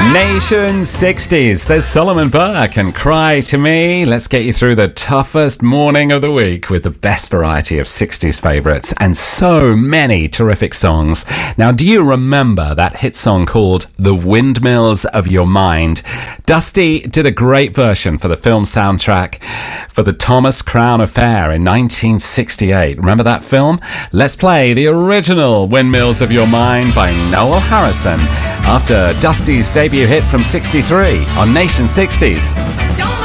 Nation 60s. There's Solomon Burke and Cry to Me. Let's get you through the toughest morning of the week with the best variety of 60s favourites and so many terrific songs. Now, do you remember that hit song called The Windmills of Your Mind? Dusty did a great version for the film soundtrack for the Thomas Crown Affair in 1968. Remember that film? Let's play the original Windmills of Your Mind by Noel Harrison after Dusty's debut hit from 63 on Nation 60s.